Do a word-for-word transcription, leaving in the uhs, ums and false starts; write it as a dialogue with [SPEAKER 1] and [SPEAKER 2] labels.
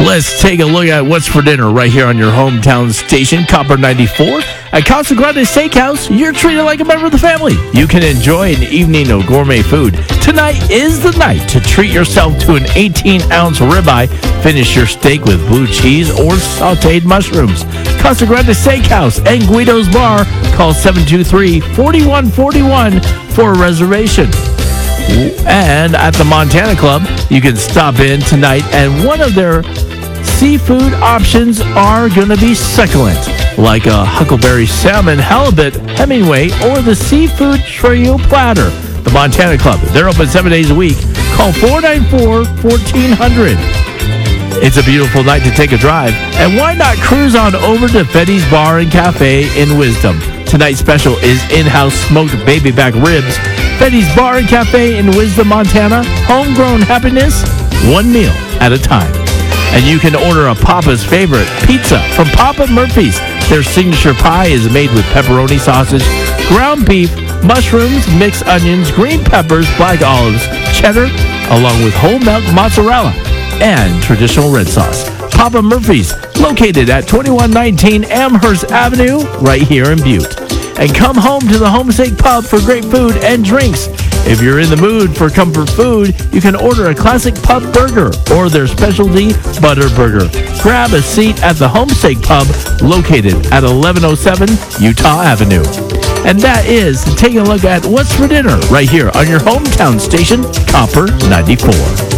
[SPEAKER 1] Let's take a look at what's for dinner right here on your hometown station, Copper ninety-four. At Casa Grande Steakhouse, you're treated like a member of the family. You can enjoy an evening of gourmet food. Tonight is the night to treat yourself to an eighteen-ounce ribeye. Finish your steak with blue cheese or sautéed mushrooms. Casa Grande Steakhouse and Guido's Bar. Call seven two three, four one four one for a reservation. And at the Montana Club, you can stop in tonight, and one of their seafood options are going to be succulent, like a huckleberry salmon, halibut, Hemingway, or the seafood trio platter. The Montana Club, they're open seven days a week. Call four nine four, one four zero zero. It's a beautiful night to take a drive, and why not cruise on over to Fetty's Bar and Cafe in Wisdom? Tonight's special is in-house smoked baby back ribs. Fetty's Bar and Cafe in Wisdom, Montana. Homegrown happiness, one meal at a time. And you can order a Papa's favorite pizza from Papa Murphy's. Their signature pie is made with pepperoni sausage, ground beef, mushrooms, mixed onions, green peppers, black olives, cheddar, along with whole milk mozzarella and traditional red sauce. Papa Murphy's, located at twenty-one nineteen Amherst Avenue, right here in Butte. And come home to the Homestake Pub for great food and drinks. If you're in the mood for comfort food, you can order a classic pub burger or their specialty butter burger. Grab a seat at the Homestake Pub, located at eleven oh seven Utah Avenue. And that is taking a look at what's for dinner right here on your hometown station, Copper ninety-four.